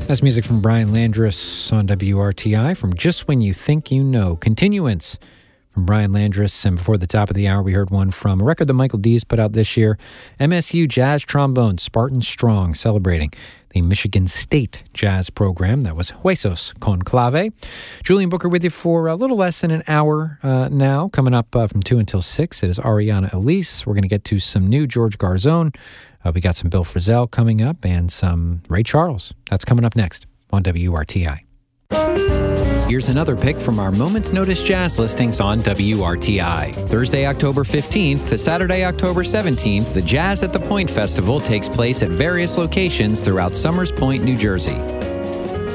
That's music from Brian Landris on WRTI from Just When You Think You Know. Continuance from Brian Landris. And before the top of the hour, we heard one from a record that Michael Dees put out this year. MSU Jazz Trombone, Spartan Strong, celebrating the Michigan State Jazz program. That was Huesos con Clave. Julian Booker with you for a little less than an hour now. Coming up from 2 until 6, it is Ariana Elise. We're going to get to some new George Garzone. We got some Bill Frisell coming up and some Ray Charles. That's coming up next on WRTI. Here's another pick from our Moment's Notice Jazz listings on WRTI. Thursday, October 15th to Saturday, October 17th, the Jazz at the Point Festival takes place at various locations throughout Summers Point, New Jersey.